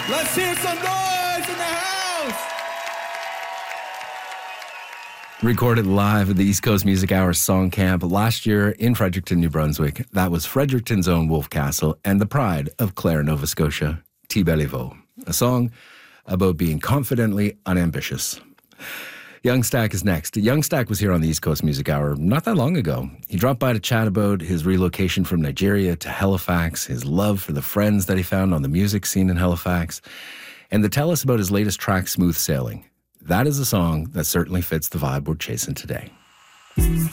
Let's hear some noise in the house. Recorded live at the East Coast Music Hour Song Camp last year in Fredericton, New Brunswick. That was Fredericton's own Wolf Castle and the pride of Clare, Nova Scotia, T. Beliveau. A song about being confidently unambitious. Young Stack is next. Young Stack was here on the East Coast Music Hour not that long ago. He dropped by to chat about his relocation from Nigeria to Halifax, his love for the friends that he found on the music scene in Halifax, and to tell us about his latest track, Smooth Sailing. That is a song that certainly fits the vibe we're chasing today.